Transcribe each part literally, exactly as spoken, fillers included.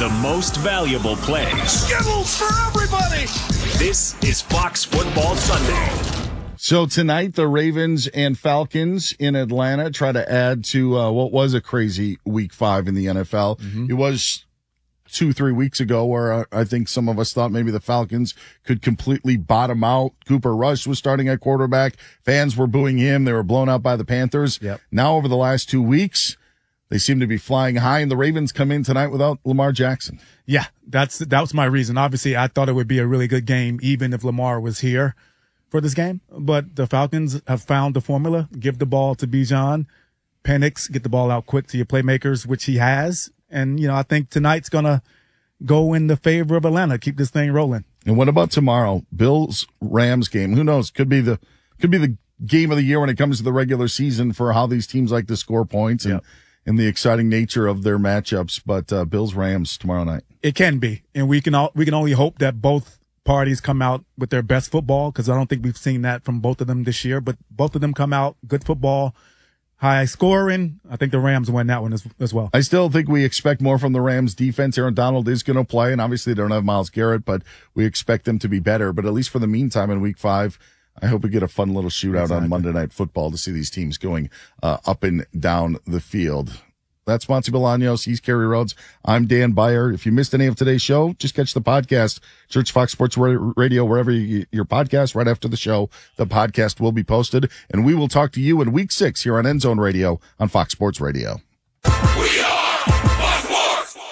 the most valuable plays. Skittles for everybody! This is Fox Football Sunday. So tonight, the Ravens and Falcons in Atlanta try to add to uh, what was a crazy week five in the N F L. Mm-hmm. It was two, three weeks ago where uh, I think some of us thought maybe the Falcons could completely bottom out. Cooper Rush was starting at quarterback. Fans were booing him. They were blown out by the Panthers. Yep. Now over the last two weeks, they seem to be flying high, and the Ravens come in tonight without Lamar Jackson. Yeah, that's that was my reason. Obviously, I thought it would be a really good game even if Lamar was here for this game. But the Falcons have found the formula. Give the ball to Bijan. Penix, get the ball out quick to your playmakers, which he has. And, you know, I think tonight's going to go in the favor of Atlanta. Keep this thing rolling. And what about tomorrow? Bills-Rams game. Who knows? Could be the could be the game of the year when it comes to the regular season for how these teams like to score points and, yep. and the exciting nature of their matchups. But uh, Bills-Rams tomorrow night. It can be. And we can all, we can only hope that both parties come out with their best football, because I don't think we've seen that from both of them this year. But both of them come out, good football, high scoring. I think the Rams win that one as, as well. I still think we expect more from the Rams defense. Aaron Donald is going to play, and obviously they don't have Myles Garrett, but we expect them to be better. But at least for the meantime in week five, I hope we get a fun little shootout exactly. on Monday Night Football to see these teams going uh, up and down the field. That's Monty Bolaños. He's Kerry Rhodes. I'm Dan Beyer. If you missed any of today's show, just catch the podcast. Search Fox Sports Radio wherever you get your podcast. Right after the show, the podcast will be posted, and we will talk to you in week six here on End Zone Radio on Fox Sports Radio. We are Fox Sports!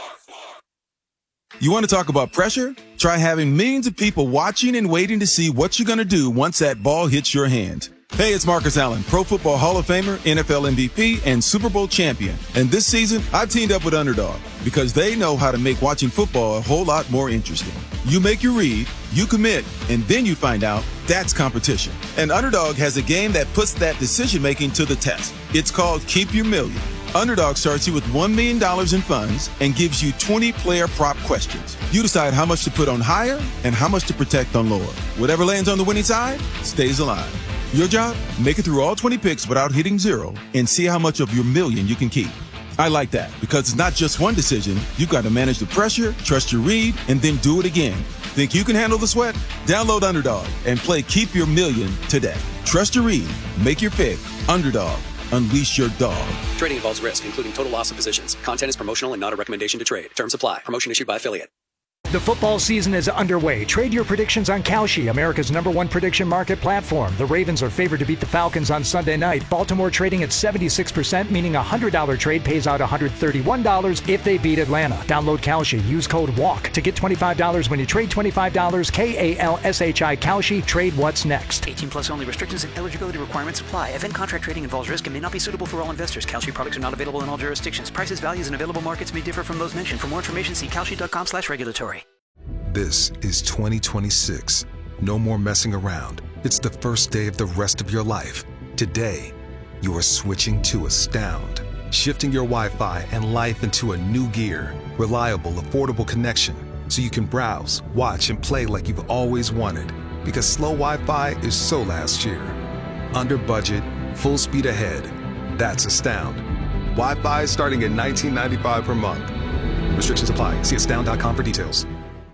You want to talk about pressure? Try having millions of people watching and waiting to see what you're going to do once that ball hits your hand. Hey, it's Marcus Allen, Pro Football Hall of Famer, N F L M V P, and Super Bowl champion. And this season, I've teamed up with Underdog because they know how to make watching football a whole lot more interesting. You make your read, you commit, and then you find out that's competition. And Underdog has a game that puts that decision-making to the test. It's called Keep Your Million. Underdog starts you with one million dollars in funds and gives you twenty player prop questions. You decide how much to put on higher and how much to protect on lower. Whatever lands on the winning side stays alive. Your job? Make it through all twenty picks without hitting zero and see how much of your million you can keep. I like that because it's not just one decision. You've got to manage the pressure, trust your read, and then do it again. Think you can handle the sweat? Download Underdog and play Keep Your Million today. Trust your read. Make your pick. Underdog. Unleash your dog. Trading involves risk, including total loss of positions. Content is promotional and not a recommendation to trade. Terms apply. Promotion issued by affiliate. The football season is underway. Trade your predictions on Kalshi, America's number one prediction market platform. The Ravens are favored to beat the Falcons on Sunday night. Baltimore trading at seventy-six percent, meaning a one hundred dollars trade pays out one hundred thirty-one dollars if they beat Atlanta. Download Kalshi. Use code WALK to get twenty-five dollars when you trade twenty-five dollars. K A L S H I Kalshi. Trade what's next. eighteen plus only. Restrictions and eligibility requirements apply. Event contract trading involves risk and may not be suitable for all investors. Kalshi products are not available in all jurisdictions. Prices, values, and available markets may differ from those mentioned. For more information, see kalshi.com slash regulatory. This is twenty twenty-six. No more messing around. It's the first day of the rest of your life. Today, you are switching to Astound. Shifting your Wi-Fi and life into a new gear. Reliable, affordable connection. So you can browse, watch, and play like you've always wanted. Because slow Wi-Fi is so last year. Under budget, full speed ahead. That's Astound. Wi-Fi starting at nineteen ninety-five per month. Restrictions apply. See astound dot com for details.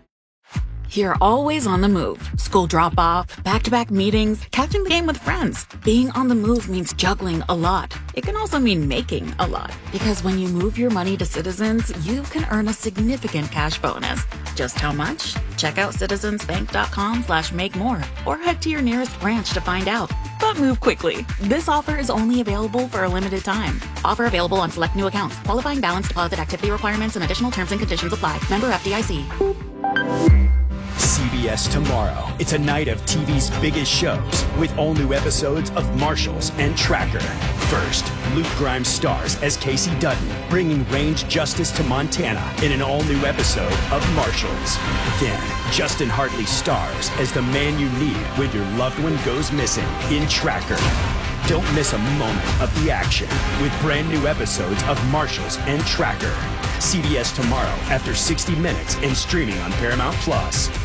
You're always on the move. School drop-off, back-to-back meetings, catching the game with friends. Being on the move means juggling a lot. It can also mean making a lot. Because when you move your money to Citizens, you can earn a significant cash bonus. Just how much? Check out citizensbank.com slash make more or head to your nearest branch to find out. But move quickly. This offer is only available for a limited time. Offer available on select new accounts. Qualifying balance deposit activity requirements and additional terms and conditions apply. Member F D I C. C B S Tomorrow. It's a night of T V's biggest shows with all new episodes of Marshals and Tracker. First, Luke Grimes stars as Casey Dutton, bringing range justice to Montana in an all-new episode of Marshals. Then, Justin Hartley stars as the man you need when your loved one goes missing in Tracker. Don't miss a moment of the action with brand new episodes of Marshals and Tracker. C B S Tomorrow after sixty minutes and streaming on Paramount Plus.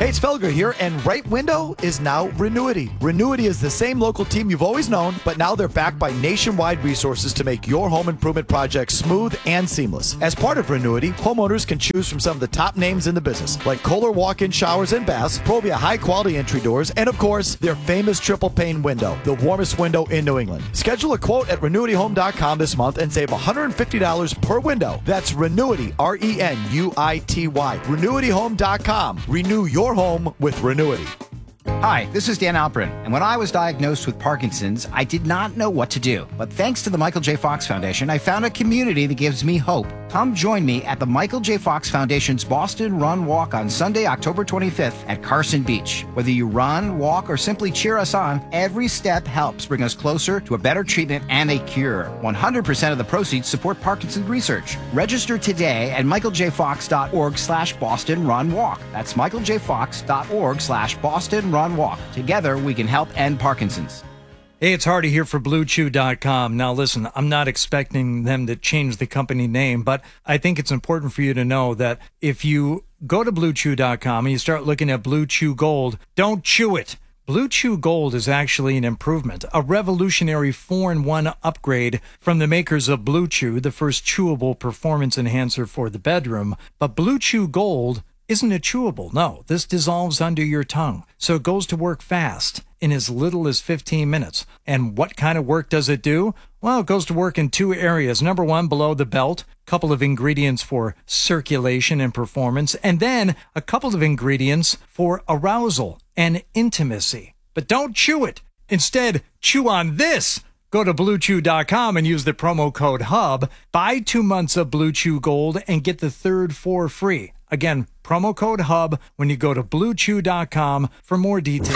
Hey, it's Felger here, and Right Window is now Renuity. Renuity is the same local team you've always known, but now they're backed by nationwide resources to make your home improvement projects smooth and seamless. As part of Renuity, homeowners can choose from some of the top names in the business, like Kohler walk-in showers and baths, Provia high-quality entry doors, and of course, their famous triple-pane window, the warmest window in New England. Schedule a quote at renuity home dot com this month and save one hundred fifty dollars per window. That's Renuity, R E N U I T Y. renuity home dot com. Renew your home with Renuity. Hi, this is Dan Alprin, and when I was diagnosed with Parkinson's, I did not know what to do. But thanks to the Michael J. Fox Foundation, I found a community that gives me hope. Come join me at the Michael J. Fox Foundation's Boston Run Walk on Sunday, October twenty-fifth at Carson Beach. Whether you run, walk, or simply cheer us on, every step helps bring us closer to a better treatment and a cure. one hundred percent of the proceeds support Parkinson's research. Register today at michaeljfox.org slash Boston Run Walk. That's michaeljfox.org slash Boston Run Walk. Together, we can help end Parkinson's. Hey, it's Hardy here for Blue Chew dot com. Now, listen, I'm not expecting them to change the company name, but I think it's important for you to know that if you go to Blue Chew dot com and you start looking at Blue Chew Gold, don't chew it. Blue Chew Gold is actually an improvement, a revolutionary four in one upgrade from the makers of Blue Chew, the first chewable performance enhancer for the bedroom. But Blue Chew Gold isn't it chewable? No, this dissolves under your tongue, so it goes to work fast in as little as fifteen minutes. And what kind of work does it do? Well, it goes to work in two areas. Number one, below the belt, a couple of ingredients for circulation and performance, and then a couple of ingredients for arousal and intimacy. But don't chew it. Instead, chew on this. Go to Blue Chew dot com and use the promo code HUB. Buy two months of Blue Chew Gold and get the third for free. Again, promo code HUB when you go to Blue Chew dot com for more details.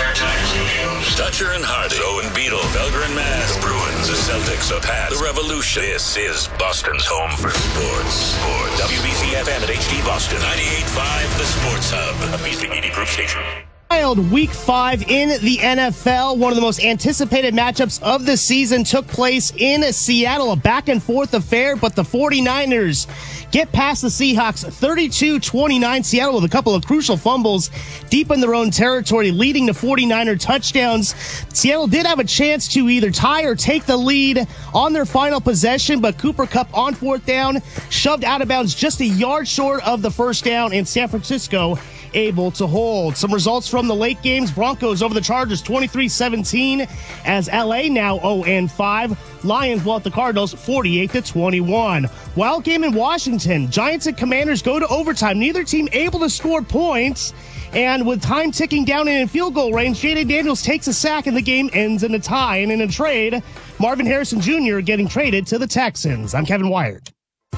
Dutcher and Hardy, Owen Beetle, Felger and Mass, the Bruins, the Celtics, the Pats, the Revolution. This is Boston's home for sports. Sports. W B C F M at H D Boston, ninety-eight point five, the Sports Hub, a Beasley Media Group station. Wild Week five in the N F L. One of the most anticipated matchups of the season took place in Seattle, a back-and-forth affair, but the 49ers get past the Seahawks thirty-two twenty-nine. Seattle with a couple of crucial fumbles deep in their own territory, leading to 49er touchdowns. Seattle did have a chance to either tie or take the lead on their final possession, but Cooper Kupp on fourth down shoved out of bounds just a yard short of the first down, and San Francisco able to hold. Some results from the late games. Broncos over the Chargers twenty-three seventeen as L A now oh and five. Lions will at the Cardinals forty-eight to twenty-one. Wild game in Washington. Giants and Commanders go to overtime. Neither team able to score points. And with time ticking down and in field goal range, Jaden Daniels takes a sack and the game ends in a tie. And in a trade, Marvin Harrison Junior getting traded to the Texans. I'm Kevin Wyatt.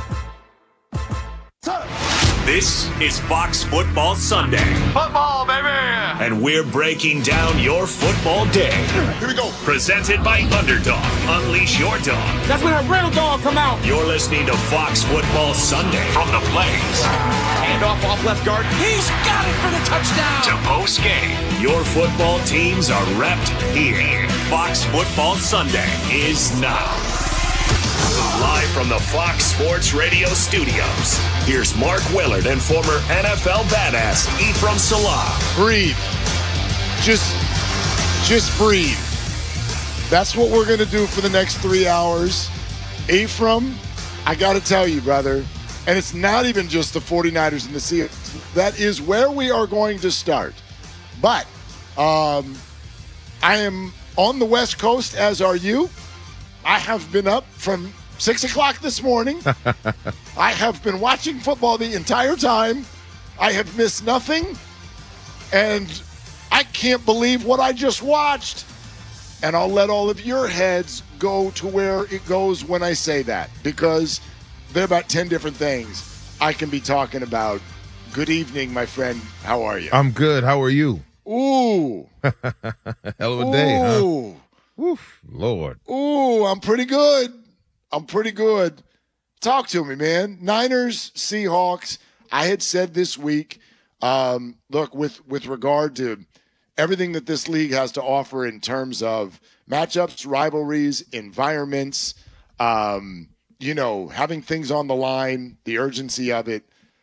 This is Fox Football Sunday. Football, baby! And we're breaking down your football day. Here we go. Presented by Underdog. Unleash your dog. That's when a real dog come out. You're listening to Fox Football Sunday from the Blaze. Hand off off left guard. He's got it for the touchdown. To post game. Your football teams are repped here. Fox Football Sunday is now. Live from the Fox Sports Radio studios, here's Mark Willard and former N F L badass Ephraim Salah. Breathe. Just, just breathe. That's what we're going to do for the next three hours. Ephraim, I got to tell you, brother, and it's not even just the 49ers and the Seahawks. That is where we are going to start. But um, I am on the West Coast, as are you. I have been up from six o'clock this morning. I have been watching football the entire time. I have missed nothing. And I can't believe what I just watched. And I'll let all of your heads go to where it goes when I say that. Because there are about ten different things I can be talking about. Good evening, my friend. How are you? I'm good. How are you? Ooh. Hell of a day, huh? Ooh. Oof, Lord. Ooh, I'm pretty good. I'm pretty good. Talk to me, man. Niners, Seahawks. I had said this week, um, look, with, with regard to everything that this league has to offer in terms of matchups, rivalries, environments, um, you know, having things on the line, the urgency of it.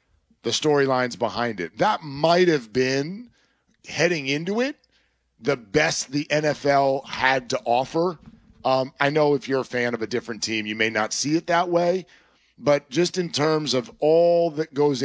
the storylines behind it. That might have been, heading into it, the best the N F L had to offer. Um, I know if you're a fan of a different team, you may not see it that way, but just in terms of all that goes